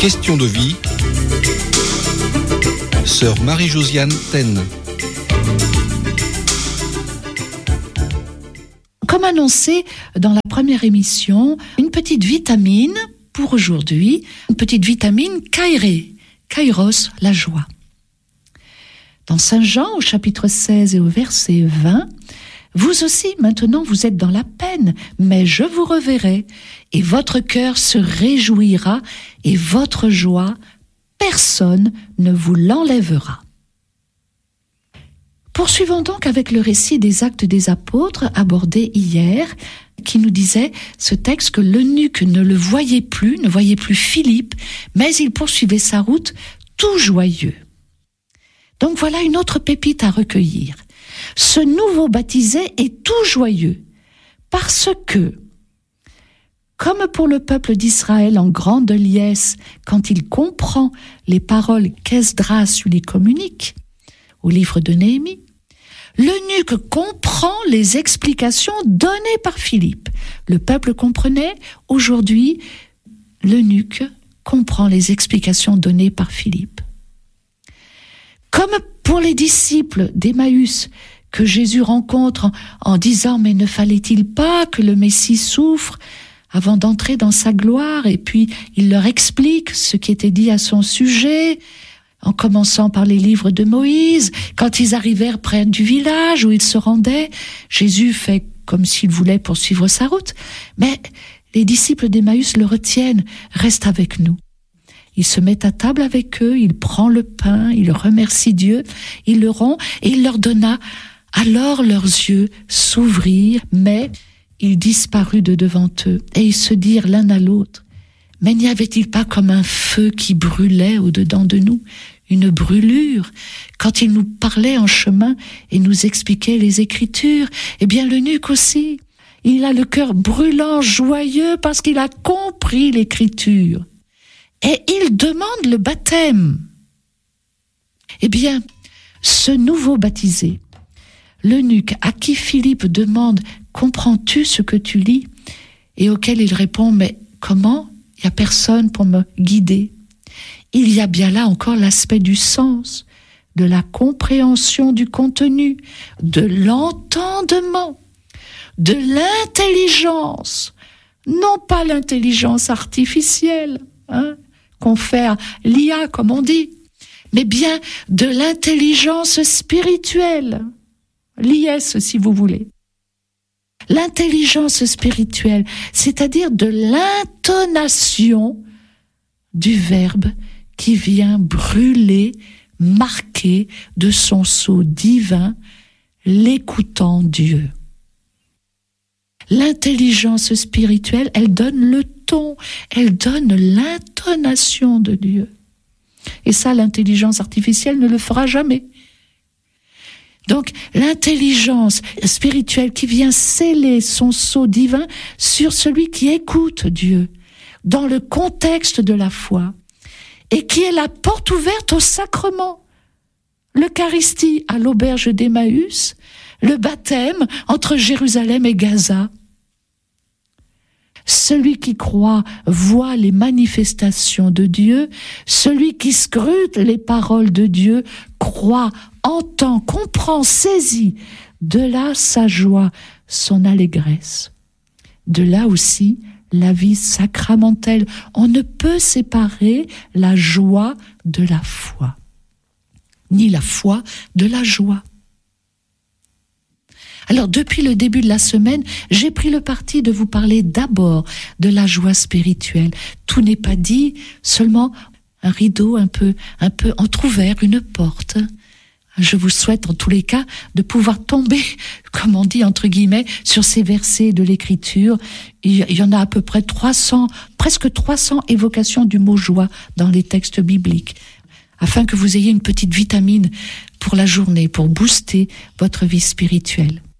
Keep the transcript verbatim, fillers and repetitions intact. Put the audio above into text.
Question de vie. Sœur Marie-Josiane Taine. Comme annoncé dans la première émission, une petite vitamine pour aujourd'hui, une petite vitamine Kairé, Kairos, la joie. Dans Saint Jean, au chapitre seize et au verset vingt, vous aussi, maintenant, vous êtes dans la peine, mais je vous reverrai, et votre cœur se réjouira, et votre joie, personne ne vous l'enlèvera. Poursuivons donc avec le récit des Actes des Apôtres abordé hier, qui nous disait ce texte que l'eunuque ne le voyait plus, ne voyait plus Philippe, mais il poursuivait sa route tout joyeux. Donc voilà une autre pépite à recueillir. Ce nouveau baptisé est tout joyeux, parce que, comme pour le peuple d'Israël en grande liesse, quand il comprend les paroles qu'Esdras lui communique, au livre de Néhémie, l'eunuque comprend les explications données par Philippe. Le peuple comprenait, aujourd'hui, l'eunuque comprend les explications données par Philippe. Comme pour les disciples d'Emmaüs, que Jésus rencontre en, en disant « Mais ne fallait-il pas que le Messie souffre avant d'entrer dans sa gloire ?» Et puis il leur explique ce qui était dit à son sujet, en commençant par les livres de Moïse. Quand ils arrivèrent près du village où ils se rendaient, Jésus fait comme s'il voulait poursuivre sa route. Mais les disciples d'Emmaüs le retiennent, « Reste avec nous ». Il se met à table avec eux, il prend le pain, il remercie Dieu, il le rompt et il leur donna. Alors leurs yeux s'ouvrirent, mais ils disparurent de devant eux et ils se dirent l'un à l'autre. Mais n'y avait-il pas comme un feu qui brûlait au-dedans de nous, une brûlure, quand il nous parlait en chemin et nous expliquait les Écritures? Eh bien l'eunuque aussi, il a le cœur brûlant, joyeux, parce qu'il a compris l'Écriture. Et il demande le baptême. Eh bien, ce nouveau baptisé, l'eunuque à qui Philippe demande « Comprends-tu ce que tu lis ?» et auquel il répond « Mais comment ? Il n'y a personne pour me guider. » Il y a bien là encore l'aspect du sens, de la compréhension du contenu, de l'entendement, de l'intelligence, non pas l'intelligence artificielle, hein, confère l'I A comme on dit, mais bien de l'intelligence spirituelle, l'I S si vous voulez. L'intelligence spirituelle, c'est-à-dire de l'intonation du verbe qui vient brûler, marquer de son sceau divin l'écoutant Dieu. L'intelligence spirituelle, elle donne le ton, elle donne l'intonation de Dieu. Et ça, l'intelligence artificielle ne le fera jamais. Donc, l'intelligence spirituelle qui vient sceller son sceau divin sur celui qui écoute Dieu, dans le contexte de la foi, et qui est la porte ouverte au sacrement. L'Eucharistie à l'auberge d'Emmaüs, le baptême entre Jérusalem et Gaza. Celui qui croit voit les manifestations de Dieu, celui qui scrute les paroles de Dieu croit, entend, comprend, saisit. De là sa joie, son allégresse. De là aussi la vie sacramentelle. On ne peut séparer la joie de la foi, ni la foi de la joie. Alors, depuis le début de la semaine, j'ai pris le parti de vous parler d'abord de la joie spirituelle. Tout n'est pas dit, seulement un rideau un peu, un peu entrouvert, une porte. Je vous souhaite en tous les cas de pouvoir tomber, comme on dit entre guillemets, sur ces versets de l'Écriture. Il y en a à peu près trois cents, presque trois cents évocations du mot joie dans les textes bibliques, afin que vous ayez une petite vitamine pour la journée, pour booster votre vie spirituelle.